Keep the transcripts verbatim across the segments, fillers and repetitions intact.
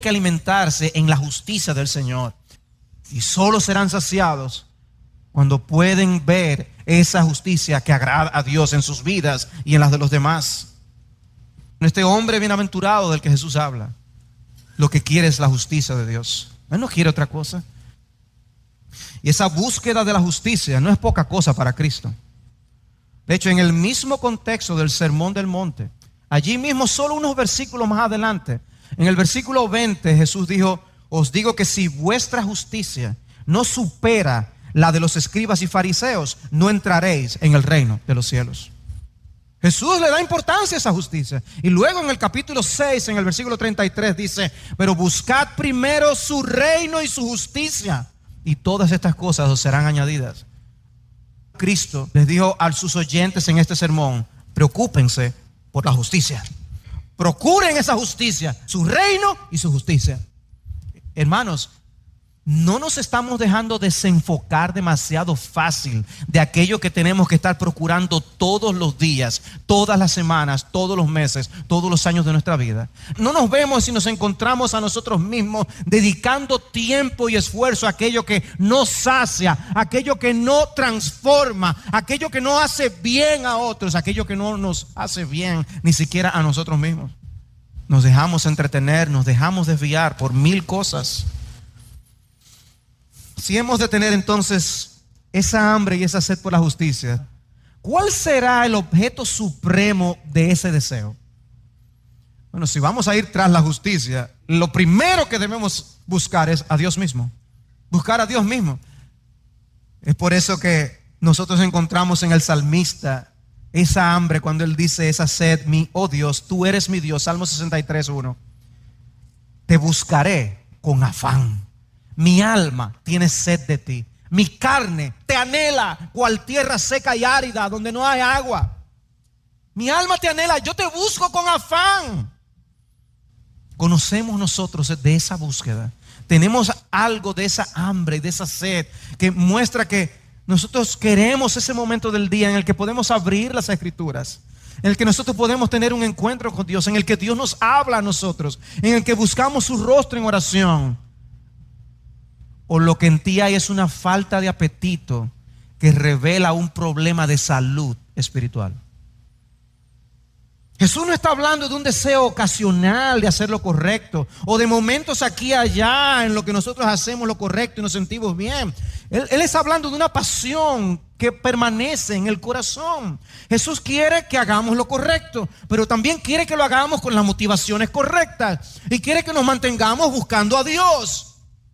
que alimentarse en la justicia del Señor. Y solo serán saciados cuando pueden ver esa justicia que agrada a Dios en sus vidas y en las de los demás. Este hombre bienaventurado del que Jesús habla, lo que quiere es la justicia de Dios. Él no quiere otra cosa. Y esa búsqueda de la justicia no es poca cosa para Cristo. De hecho, en el mismo contexto del Sermón del Monte, allí mismo, solo unos versículos más adelante, en el versículo veinte, Jesús dijo: os digo que si vuestra justicia no supera la de los escribas y fariseos, no entraréis en el reino de los cielos. Jesús le da importancia a esa justicia. Y luego en el capítulo seis, en el versículo treinta y tres, dice: pero buscad primero su reino y su justicia, y todas estas cosas os serán añadidas. Cristo les dijo a sus oyentes en este sermón: preocúpense por la justicia. Procuren esa justicia, su reino y su justicia. Hermanos, no nos estamos dejando desenfocar demasiado fácil de aquello que tenemos que estar procurando todos los días, todas las semanas, todos los meses, todos los años de nuestra vida. No nos vemos y nos encontramos a nosotros mismos dedicando tiempo y esfuerzo a aquello que no sacia, aquello que no transforma, aquello que no hace bien a otros, aquello que no nos hace bien ni siquiera a nosotros mismos. Nos dejamos entretener, nos dejamos desviar por mil cosas. Si hemos de tener entonces esa hambre y esa sed por la justicia, ¿cuál será el objeto supremo de ese deseo? Bueno, si vamos a ir tras la justicia, lo primero que debemos buscar es a Dios mismo. Buscar a Dios mismo. Es por eso que nosotros encontramos en el salmista esa hambre cuando él dice, esa sed, mi, oh Dios, tú eres mi Dios. Salmo sesenta y tres, uno. Te buscaré con afán. Mi alma tiene sed de ti. Mi carne te anhela cual tierra seca y árida donde no hay agua. Mi alma te anhela, yo te busco con afán. Conocemos nosotros de esa búsqueda. Tenemos algo de esa hambre y de esa sed que muestra que nosotros queremos ese momento del día en el que podemos abrir las escrituras, en el que nosotros podemos tener un encuentro con Dios, en el que Dios nos habla a nosotros, en el que buscamos su rostro en oración. O lo que en ti hay es una falta de apetito que revela un problema de salud espiritual. Jesús no está hablando de un deseo ocasional de hacer lo correcto, o de momentos aquí y allá en lo que nosotros hacemos lo correcto y nos sentimos bien. Él, él está hablando de una pasión que permanece en el corazón. Jesús quiere que hagamos lo correcto, pero también quiere que lo hagamos con las motivaciones correctas, y quiere que nos mantengamos buscando a Dios.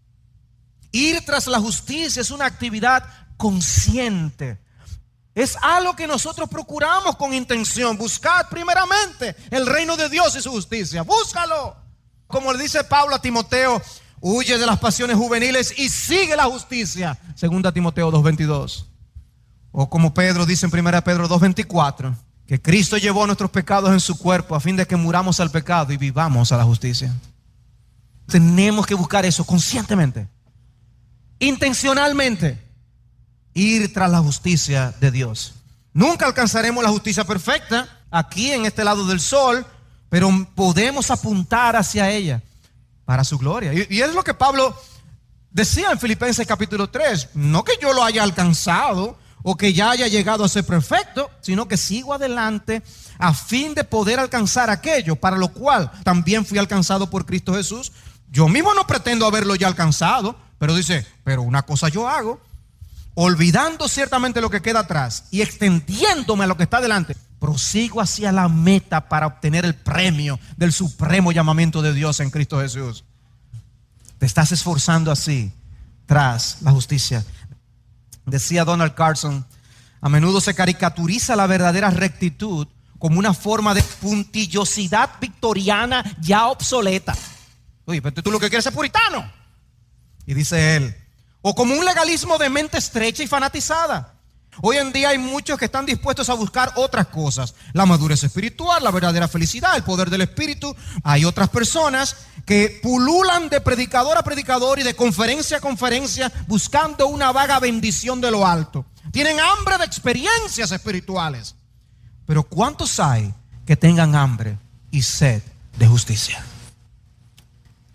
Ir tras la justicia es una actividad consciente. Es algo que nosotros procuramos con intención. Buscad primeramente el reino de Dios y su justicia. Búscalo. Como le dice Pablo a Timoteo, huye de las pasiones juveniles y sigue la justicia. Segunda Timoteo dos veintidós. O como Pedro dice en Primera Pedro dos veinticuatro, que Cristo llevó nuestros pecados en su cuerpo a fin de que muramos al pecado y vivamos a la justicia. Tenemos que buscar eso conscientemente, intencionalmente, ir tras la justicia de Dios. Nunca alcanzaremos la justicia perfecta aquí en este lado del sol, pero podemos apuntar hacia ella para su gloria. Y, y es lo que Pablo decía en Filipenses capítulo tres. No que yo lo haya alcanzado o que ya haya llegado a ser perfecto, sino que sigo adelante a fin de poder alcanzar aquello para lo cual también fui alcanzado por Cristo Jesús. Yo mismo no pretendo haberlo ya alcanzado, pero dice, pero una cosa yo hago, olvidando ciertamente lo que queda atrás y extendiéndome a lo que está delante, prosigo hacia la meta para obtener el premio del supremo llamamiento de Dios en Cristo Jesús. Te estás esforzando así tras la justicia. Decía Donald Carson, a menudo se caricaturiza la verdadera rectitud como una forma de puntillosidad victoriana ya obsoleta. Oye, pero tú lo que quieres es puritano. Y dice él, o como un legalismo de mente estrecha y fanatizada. Hoy en día hay muchos que están dispuestos a buscar otras cosas: la madurez espiritual, la verdadera felicidad, el poder del espíritu. Hay otras personas que pululan de predicador a predicador y de conferencia a conferencia buscando una vaga bendición de lo alto. Tienen hambre de experiencias espirituales. Pero ¿cuántos hay que tengan hambre y sed de justicia?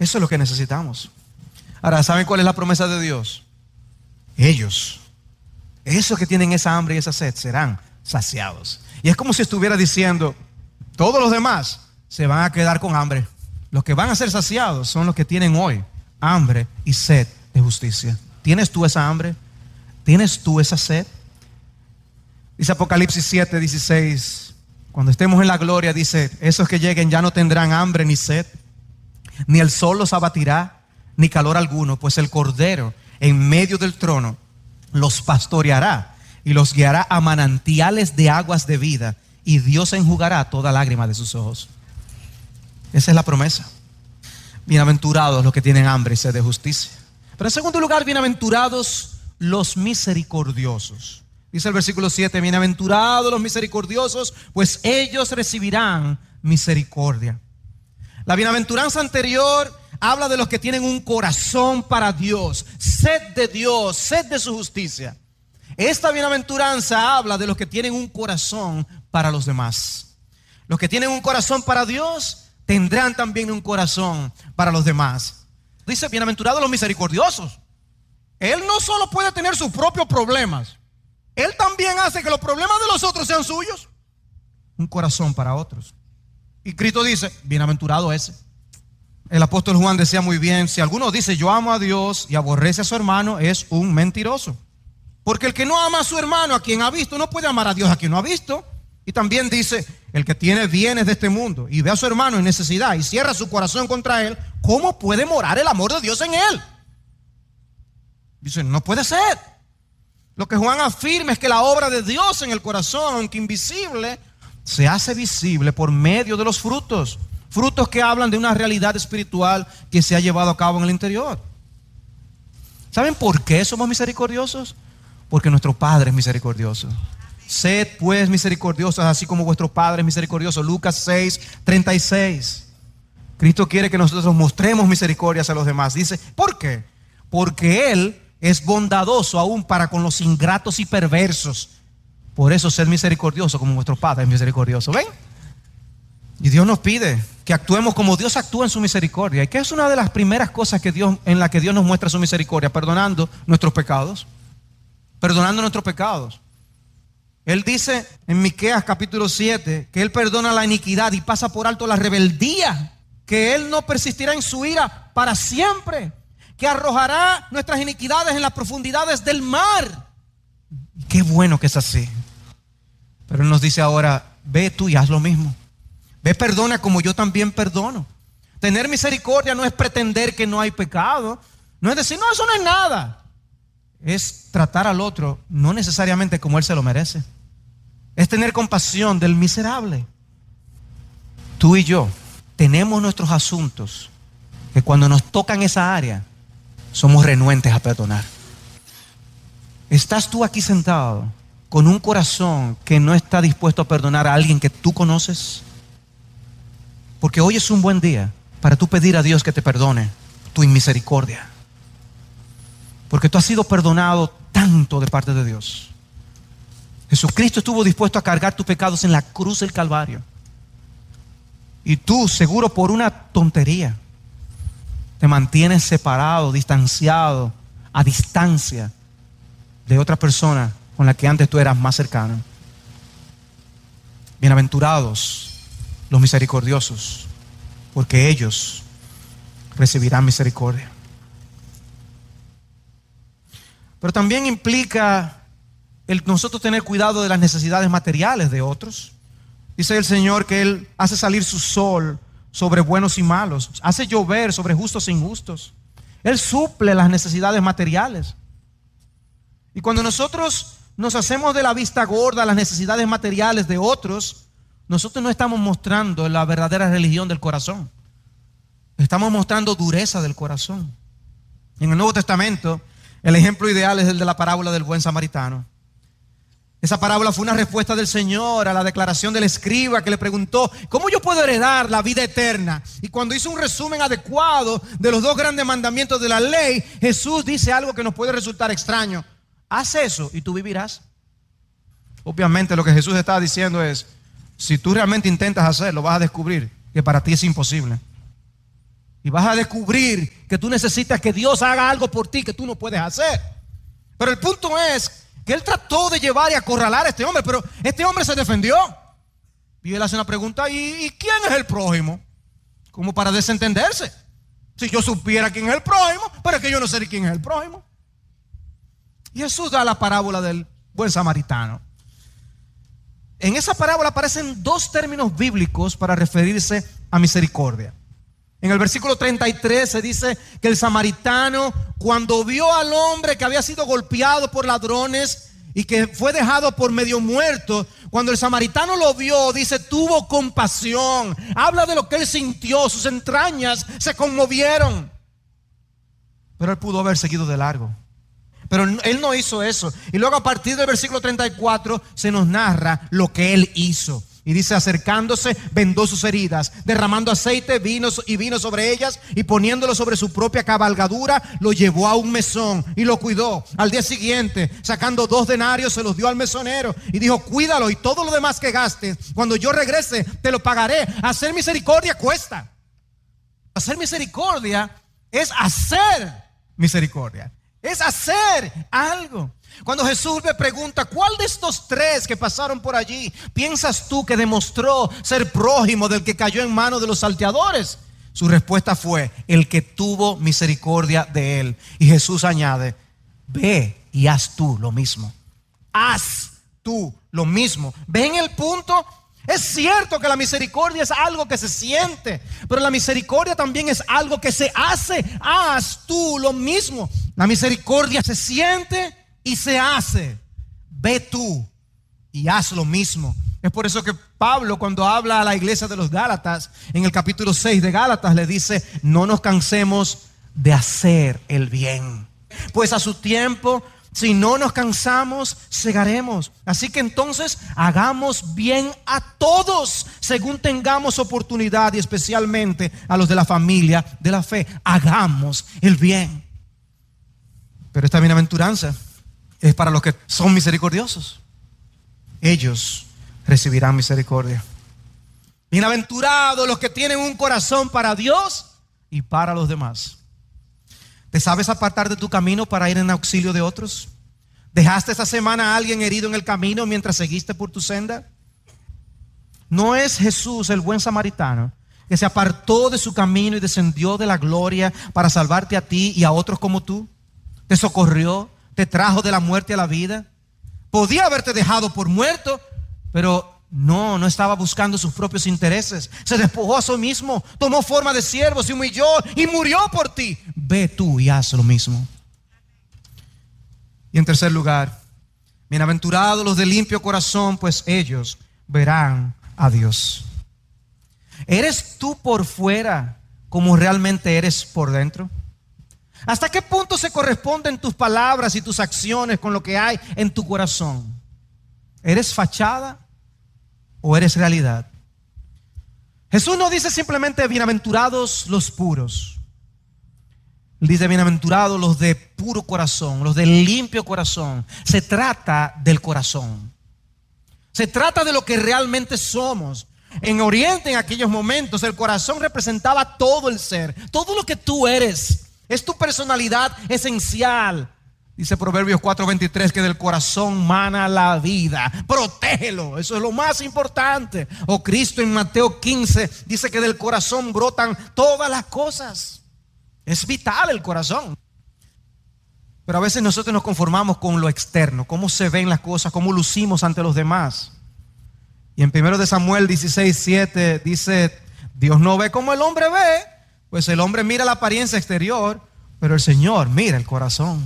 Eso es lo que necesitamos. Ahora, ¿saben cuál es la promesa de Dios? Ellos, esos que tienen esa hambre y esa sed, serán saciados. Y es como si estuviera diciendo, todos los demás se van a quedar con hambre. Los que van a ser saciados son los que tienen hoy hambre y sed de justicia. ¿Tienes tú esa hambre? ¿Tienes tú esa sed? Dice Apocalipsis siete, dieciséis, cuando estemos en la gloria, dice, esos que lleguen ya no tendrán hambre ni sed, ni el sol los abatirá, ni calor alguno, pues el Cordero en medio del trono los pastoreará y los guiará a manantiales de aguas de vida, y Dios enjugará toda lágrima de sus ojos. Esa es la promesa. Bienaventurados los que tienen hambre y sed de justicia. Pero en segundo lugar, bienaventurados los misericordiosos. Dice el versículo siete, bienaventurados los misericordiosos, pues ellos recibirán misericordia. La bienaventuranza anterior habla de los que tienen un corazón para Dios, sed de Dios, sed de su justicia. Esta bienaventuranza habla de los que tienen un corazón para los demás. Los que tienen un corazón para Dios tendrán también un corazón para los demás. Dice, bienaventurados los misericordiosos. Él no solo puede tener sus propios problemas, Él también hace que los problemas de los otros sean suyos. Un corazón para otros. Y Cristo dice, bienaventurado ese. El apóstol Juan decía muy bien, si alguno dice yo amo a Dios y aborrece a su hermano, es un mentiroso. Porque el que no ama a su hermano, a quien ha visto, no puede amar a Dios a quien no ha visto. Y también dice, el que tiene bienes de este mundo y ve a su hermano en necesidad y cierra su corazón contra él, ¿cómo puede morar el amor de Dios en él? Dice, no puede ser. Lo que Juan afirma es que la obra de Dios en el corazón, aunque invisible, se hace visible por medio de los frutos. Frutos que hablan de una realidad espiritual que se ha llevado a cabo en el interior. ¿Saben por qué somos misericordiosos? Porque nuestro Padre es misericordioso. Sed pues misericordiosos, así como vuestro Padre es misericordioso. Lucas seis, treinta y seis. Cristo quiere que nosotros mostremos misericordia a los demás. Dice, ¿por qué? Porque Él es bondadoso aún para con los ingratos y perversos. Por eso sed misericordioso como vuestro Padre es misericordioso. ¿Ven? Y Dios nos pide que actuemos como Dios actúa en su misericordia. ¿Y qué es una de las primeras cosas que Dios, en la que Dios nos muestra su misericordia? Perdonando nuestros pecados. Perdonando nuestros pecados. Él dice en Miqueas capítulo siete que Él perdona la iniquidad y pasa por alto la rebeldía, que Él no persistirá en su ira para siempre, que arrojará nuestras iniquidades en las profundidades del mar. Y qué bueno que es así. Pero Él nos dice ahora, ve tú y haz lo mismo. Ve, perdona como yo también perdono. Tener misericordia no es pretender que no hay pecado, no es decir, no, eso no es nada. Es tratar al otro no necesariamente como él se lo merece. Es tener compasión del miserable. Tú y yo tenemos nuestros asuntos que cuando nos tocan esa área somos renuentes a perdonar. ¿Estás tú aquí sentado con un corazón que no está dispuesto a perdonar a alguien que tú conoces? Porque hoy es un buen día para tú pedir a Dios que te perdone tu inmisericordia. Porque tú has sido perdonado tanto de parte de Dios. Jesucristo estuvo dispuesto a cargar tus pecados en la cruz del Calvario. Y tú, seguro por una tontería, te mantienes separado, distanciado, a distancia de otra persona con la que antes tú eras más cercano. Bienaventurados los misericordiosos, porque ellos recibirán misericordia. Pero también implica el nosotros tener cuidado de las necesidades materiales de otros. Dice el Señor que Él hace salir su sol sobre buenos y malos, hace llover sobre justos e injustos. Él suple las necesidades materiales. Y cuando nosotros nos hacemos de la vista gorda las necesidades materiales de otros, nosotros no estamos mostrando la verdadera religión del corazón. Estamos mostrando dureza del corazón. En el Nuevo Testamento, el ejemplo ideal es el de la parábola del buen samaritano. Esa parábola fue una respuesta del Señor a la declaración del escriba que le preguntó, ¿cómo yo puedo heredar la vida eterna? Y cuando hizo un resumen adecuado de los dos grandes mandamientos de la ley, Jesús dice algo que nos puede resultar extraño. Haz eso y tú vivirás. Obviamente lo que Jesús está diciendo es, si tú realmente intentas hacerlo, vas a descubrir que para ti es imposible. Y vas a descubrir que tú necesitas que Dios haga algo por ti que tú no puedes hacer. Pero el punto es que él trató de llevar y acorralar a este hombre, pero este hombre se defendió. Y él hace una pregunta: ¿y, y quién es el prójimo? Como para desentenderse. Si yo supiera quién es el prójimo, pero es que yo no sé quién es el prójimo. Y Jesús da la parábola del buen samaritano. En esa parábola aparecen dos términos bíblicos para referirse a misericordia. En el versículo treinta y tres se dice que el samaritano, cuando vio al hombre que había sido golpeado por ladrones y que fue dejado por medio muerto, cuando el samaritano lo vio, dice, tuvo compasión. Habla de lo que él sintió, sus entrañas se conmovieron. Pero él pudo haber seguido de largo. Pero él no hizo eso. Y luego a partir del versículo treinta y cuatro se nos narra lo que él hizo. Y dice: acercándose, vendó sus heridas, derramando aceite vino y vino sobre ellas, y poniéndolo sobre su propia cabalgadura, lo llevó a un mesón y lo cuidó. Al día siguiente, sacando dos denarios, se los dio al mesonero y dijo: cuídalo, y todo lo demás que gastes, cuando yo regrese, te lo pagaré. Hacer misericordia cuesta. Hacer misericordia es hacer misericordia. Es hacer algo. Cuando Jesús le pregunta: ¿cuál de estos tres que pasaron por allí piensas tú que demostró ser prójimo del que cayó en manos de los salteadores? Su respuesta fue: el que tuvo misericordia de él. Y Jesús añade: ve y haz tú lo mismo. Haz tú lo mismo. ¿Ven el punto? Es cierto que la misericordia es algo que se siente, pero la misericordia también es algo que se hace. Haz tú lo mismo. La misericordia se siente y se hace. Ve tú y haz lo mismo. Es por eso que Pablo, cuando habla a la iglesia de los Gálatas, en el capítulo seis de Gálatas, le dice: no nos cansemos de hacer el bien, pues a su tiempo, si no nos cansamos, segaremos. Así que entonces hagamos bien a todos según tengamos oportunidad, y especialmente a los de la familia de la fe. Hagamos el bien. Pero esta bienaventuranza es para los que son misericordiosos. Ellos recibirán misericordia. Bienaventurados los que tienen un corazón para Dios y para los demás. ¿Te sabes apartar de tu camino para ir en auxilio de otros? ¿Dejaste esta semana a alguien herido en el camino mientras seguiste por tu senda? ¿No es Jesús el buen samaritano que se apartó de su camino y descendió de la gloria para salvarte a ti y a otros como tú? Te socorrió, te trajo de la muerte a la vida. Podía haberte dejado por muerto, pero no, no estaba buscando sus propios intereses. Se despojó a sí mismo, tomó forma de siervo, se humilló y murió por ti. Ve tú y haz lo mismo. Y en tercer lugar, bienaventurados los de limpio corazón, pues ellos verán a Dios. ¿Eres tú por fuera como realmente eres por dentro? ¿Hasta qué punto se corresponden tus palabras y tus acciones con lo que hay en tu corazón? ¿Eres fachada o eres realidad? Jesús no dice simplemente bienaventurados los puros. Él dice bienaventurados los de puro corazón, los de limpio corazón. Se trata del corazón. Se trata de lo que realmente somos. En Oriente, en aquellos momentos, el corazón representaba todo el ser, todo lo que tú eres. Es tu personalidad esencial. Dice Proverbios cuatro veintitrés que del corazón mana la vida. Protégelo, eso es lo más importante. O Cristo en Mateo quince dice que del corazón brotan todas las cosas. Es vital el corazón. Pero a veces nosotros nos conformamos con lo externo, cómo se ven las cosas, cómo lucimos ante los demás. Y en primero de Samuel dieciséis siete dice: Dios no ve como el hombre ve, pues el hombre mira la apariencia exterior, pero el Señor mira el corazón.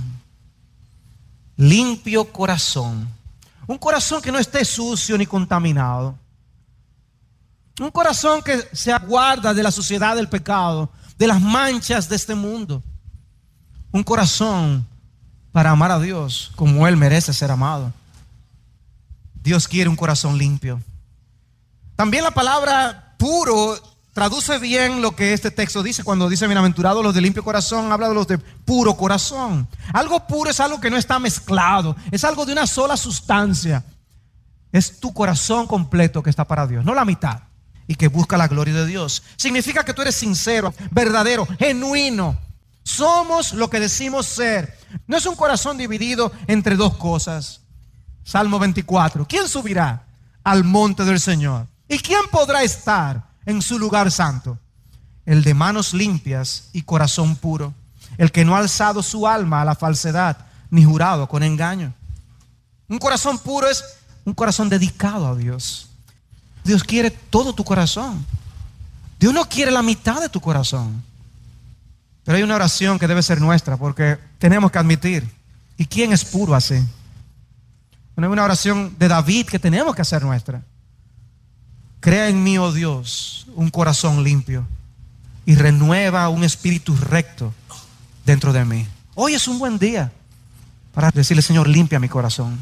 Limpio corazón. Un corazón que no esté sucio ni contaminado. Un corazón que se aguarda de la suciedad del pecado, de las manchas de este mundo. Un corazón para amar a Dios como Él merece ser amado. Dios quiere un corazón limpio. También la palabra puro traduce bien lo que este texto dice cuando dice bienaventurados los de limpio corazón. Habla de los de puro corazón. Algo puro es algo que no está mezclado, es algo de una sola sustancia. Es tu corazón completo que está para Dios, no la mitad. y que busca la gloria de Dios. Significa que tú eres sincero, verdadero, genuino. Somos lo que decimos ser. No es un corazón dividido entre dos cosas. Salmo veinticuatro. ¿Quién subirá al monte del Señor? ¿Y quién podrá estar en su lugar santo? El de manos limpias y corazón puro, el que no ha alzado su alma a la falsedad, ni jurado con engaño. Un corazón puro es un corazón dedicado a Dios. Dios quiere todo tu corazón. Dios no quiere la mitad de tu corazón. Pero hay una oración que debe ser nuestra, porque tenemos que admitir, ¿y quién es puro así? Bueno, hay una oración de David que tenemos que hacer nuestra. Crea en mí, oh Dios, un corazón limpio y renueva un espíritu recto dentro de mí. Hoy es un buen día para decirle, Señor, limpia mi corazón.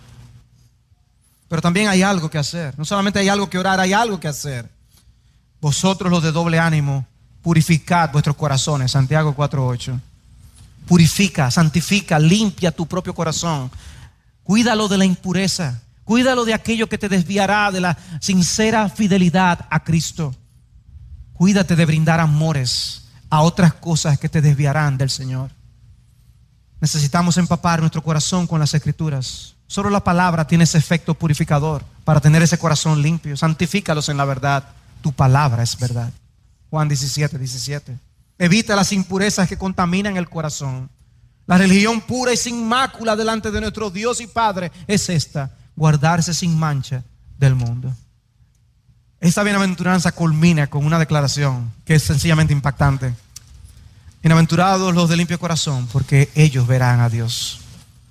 Pero también hay algo que hacer. No solamente hay algo que orar, hay algo que hacer. Vosotros los de doble ánimo, purificad vuestros corazones. Santiago cuatro ocho. Purifica, santifica, limpia tu propio corazón. Cuídalo de la impureza. Cuídalo de aquello que te desviará de la sincera fidelidad a Cristo. Cuídate de brindar amores a otras cosas que te desviarán del Señor. Necesitamos empapar nuestro corazón con las Escrituras. Solo la palabra tiene ese efecto purificador para tener ese corazón limpio. Santifícalos en la verdad. Tu palabra es verdad. Juan diecisiete, diecisiete. Evita las impurezas que contaminan el corazón. La religión pura y sin mácula delante de nuestro Dios y Padre es esta: guardarse sin mancha del mundo. Esta bienaventuranza culmina con una declaración que es sencillamente impactante. Bienaventurados los de limpio corazón, porque ellos verán a Dios.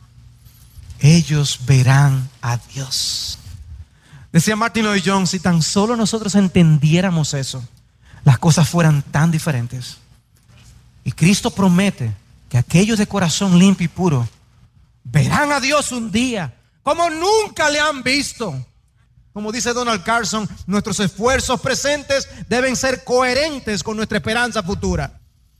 Ellos verán a Dios. Decía Martin Lloyd-Jones, si tan solo nosotros entendiéramos eso, las cosas fueran tan diferentes. Y Cristo promete que aquellos de corazón limpio y puro verán a Dios un día como nunca le han visto. Como dice Donald Carson, nuestros esfuerzos presentes deben ser coherentes con nuestra esperanza futura.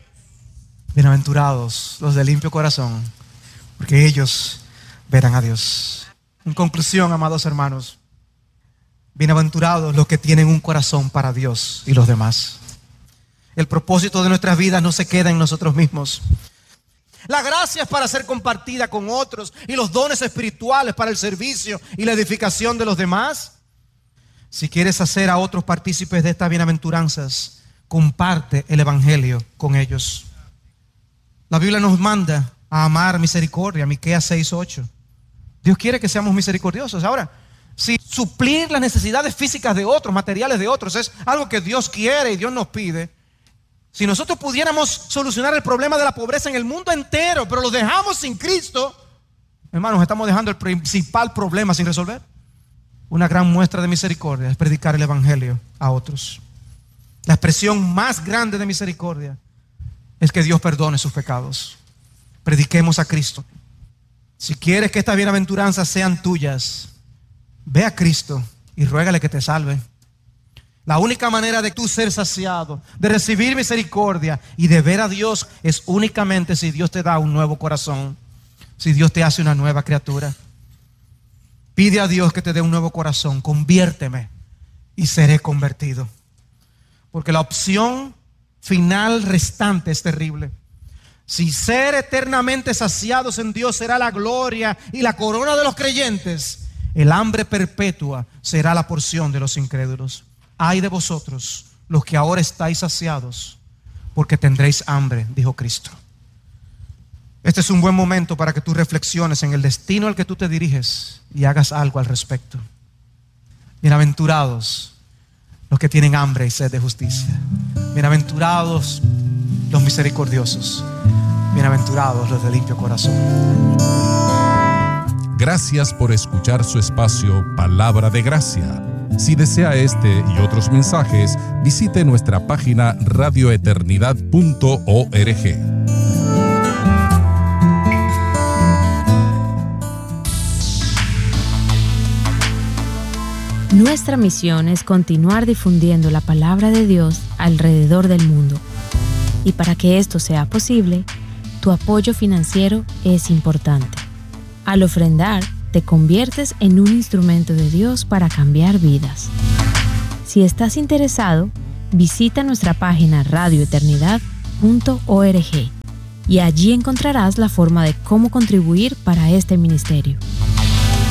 Bienaventurados los de limpio corazón, porque ellos verán a Dios. En conclusión, amados hermanos, bienaventurados los que tienen un corazón para Dios y los demás. El propósito de nuestras vidas no se queda en nosotros mismos. La gracia es para ser compartida con otros, y los dones espirituales para el servicio y la edificación de los demás. Si quieres hacer a otros partícipes de estas bienaventuranzas, comparte el evangelio con ellos. La Biblia nos manda a amar misericordia, Miqueas seis ocho. Dios quiere que seamos misericordiosos. Ahora, si suplir las necesidades físicas de otros, materiales de otros, es algo que Dios quiere y Dios nos pide, si nosotros pudiéramos solucionar el problema de la pobreza en el mundo entero, pero lo dejamos sin Cristo, hermanos, estamos dejando el principal problema sin resolver. Una gran muestra de misericordia es predicar el evangelio a otros. La expresión más grande de misericordia es que Dios perdone sus pecados. Prediquemos a Cristo. Si quieres que estas bienaventuranzas sean tuyas, ve a Cristo y ruégale que te salve. La única manera de tú ser saciado, de recibir misericordia y de ver a Dios es únicamente si Dios te da un nuevo corazón, si Dios te hace una nueva criatura. Pide a Dios que te dé un nuevo corazón. Conviérteme y seré convertido. Porque la opción final restante es terrible. Si ser eternamente saciados en Dios será la gloria y la corona de los creyentes, el hambre perpetua será la porción de los incrédulos. Ay de vosotros, los que ahora estáis saciados, porque tendréis hambre, dijo Cristo. Este es un buen momento para que tú reflexiones en el destino al que tú te diriges y hagas algo al respecto. Bienaventurados los que tienen hambre y sed de justicia. Bienaventurados los misericordiosos. Bienaventurados los de limpio corazón. Gracias por escuchar su espacio Palabra de Gracia. Si desea este y otros mensajes, visite nuestra página radio eternidad punto org. Nuestra misión es continuar difundiendo la palabra de Dios alrededor del mundo. Y para que esto sea posible, tu apoyo financiero es importante. Al ofrendar, te conviertes en un instrumento de Dios para cambiar vidas. Si estás interesado, visita nuestra página radio eternidad punto org y allí encontrarás la forma de cómo contribuir para este ministerio.